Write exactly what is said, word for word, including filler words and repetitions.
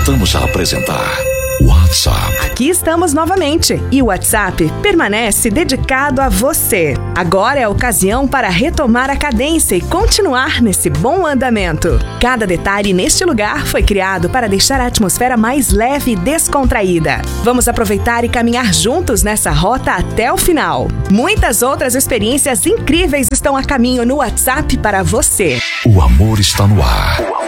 Voltamos a apresentar WhatsApp. Aqui estamos novamente e o WhatsApp permanece dedicado a você. Agora é a ocasião para retomar a cadência e continuar nesse bom andamento. Cada detalhe neste lugar foi criado para deixar a atmosfera mais leve e descontraída. Vamos aproveitar e caminhar juntos nessa rota até o final. Muitas outras experiências incríveis estão a caminho no WhatsApp para você. O amor está no ar.